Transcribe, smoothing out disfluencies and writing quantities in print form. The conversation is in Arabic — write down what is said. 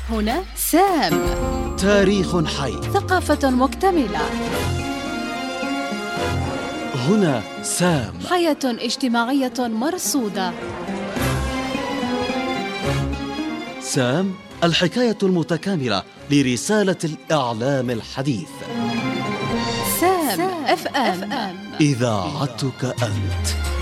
هنا سام. تاريخ حي. ثقافة مكتملة. هنا سام. حياة اجتماعية مرصودة. سام، الحكاية المتكاملة لرسالة الإعلام الحديث. سام FM. إذاعتك أنت.